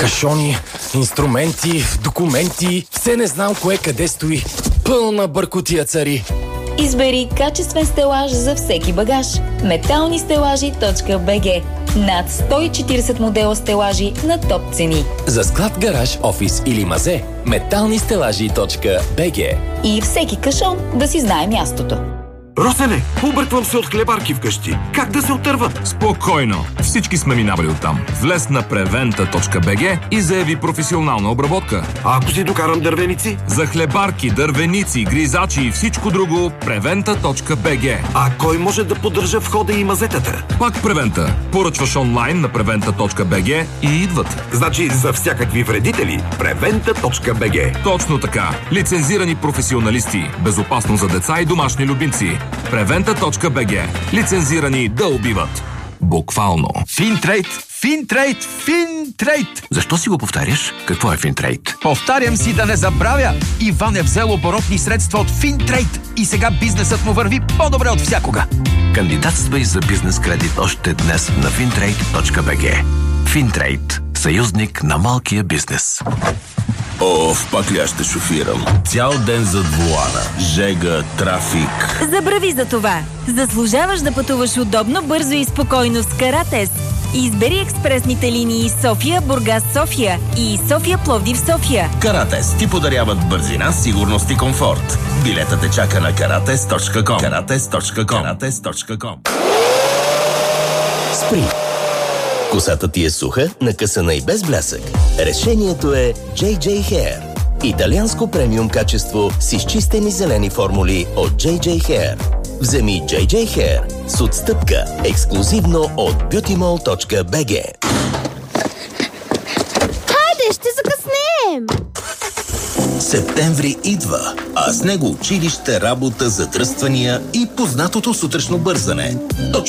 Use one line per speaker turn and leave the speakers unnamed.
Кашони, инструменти, документи, все не знам кое къде стои. Пълна бъркотия цари.
Избери качествен стелаж за всеки багаж. Металнистелажи.bg. Над 140 модела стелажи на топ цени.
За склад, гараж, офис или мазе, металнистелажи.bg.
И всеки кашон да си знае мястото.
Росене, обърквам се от хлебарки вкъщи. Как да се отърва?
Спокойно! Всички сме минавали оттам. Влез на preventa.bg и заяви професионална обработка.
А ако си докарам дървеници?
За хлебарки, дървеници, гризачи и всичко друго, preventa.bg.
А кой може да поддържа входа и мазетата?
Пак Preventa. Поръчваш онлайн на preventa.bg и идват.
Значи за всякакви вредители, preventa.bg.
Точно така. Лицензирани професионалисти. Безопасно за деца и домашни любимци. Preventa.bg. Лицензирани да убиват. Буквално.
Финтрейд! Финтрейд! Финтрейд! Защо си го повтаряш? Какво е Финтрейд? Повтарям си да не забравя! Иван е взел оборотни средства от Финтрейд и сега бизнесът му върви по-добре от всякога. Кандидатствай за бизнес кредит още днес на fintrade.bg. Финтрейд. Съюзник на малкия бизнес.
Пак ли аз ще шофирам? Цял ден зад вулана. Жега, трафик.
Забрави за това. Заслужаваш да пътуваш удобно, бързо и спокойно с Каратез. Избери експресните линии София, Бургас, София и София, Пловдив, София.
Каратез ти подаряват бързина, сигурност и комфорт. Билетът те чака на karates.com. Karates.com.
Спри! Косата ти е суха, накъсана и без блясък. Решението е JJ Hair. Италианско премиум качество с изчистени зелени формули от JJ Hair. Вземи JJ Hair с отстъпка ексклюзивно от beautymall.bg.
Хайде, ще закъснеем!
Септември идва, а с него училище, работа, задръствания и познатото сутрешно бързане. Точно